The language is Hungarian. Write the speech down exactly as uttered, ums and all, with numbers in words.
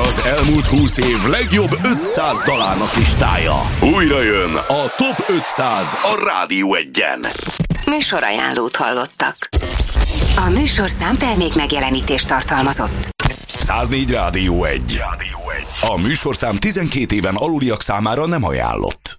Az elmúlt húsz év legjobb ötszáz dalának listája. Újra jön a Top ötszáz a Rádió Egyen. Műsorajánlót hallottak. A műsorszám termék megjelenítést tartalmazott. száznégy Rádió Egy. A műsorszám tizenkét éven aluliak számára nem ajánlott.